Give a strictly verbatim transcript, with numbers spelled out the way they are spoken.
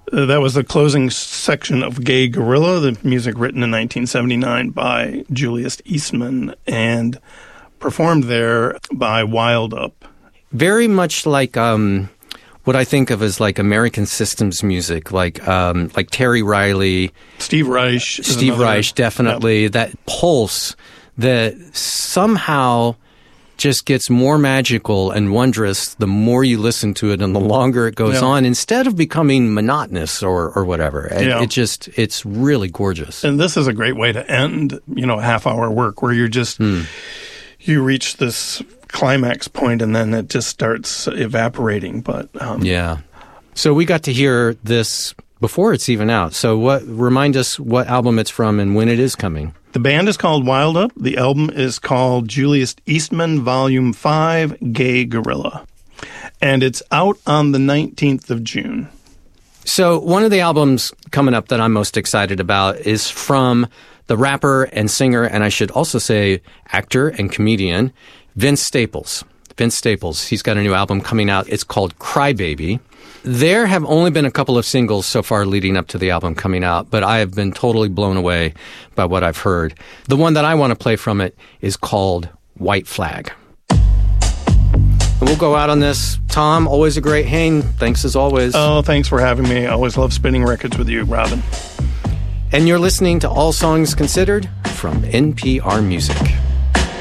Uh, that was the closing section of Gay Gorilla, the music written in nineteen seventy-nine by Julius Eastman and performed there by Wild Up. Very much like um, what I think of as like American systems music, like um, like Terry Riley. Steve Reich. Steve another, Reich, definitely. Yep. That pulse that somehow just gets more magical and wondrous the more you listen to it and the longer it goes yeah. on, instead of becoming monotonous or, or whatever. It, yeah. it just, it's really gorgeous. And this is a great way to end, you know, a half hour work where you're just, mm. you reach this climax point and then it just starts evaporating. But um, yeah. So we got to hear this before it's even out. So what, remind us what album it's from and when it is coming. The band is called Wild Up. The album is called Julius Eastman Volume five, Gay Gorilla. And it's out on the nineteenth of June. So one of the albums coming up that I'm most excited about is from the rapper and singer, and I should also say actor and comedian, Vince Staples. Vince Staples. He's got a new album coming out. It's called Crybaby. There have only been a couple of singles so far leading up to the album coming out, but I have been totally blown away by what I've heard. The one that I want to play from it is called White Flag. And we'll go out on this. Tom, always a great hang. Thanks as always. Oh, thanks for having me. I always love spinning records with you, Robin. And you're listening to All Songs Considered from N P R Music.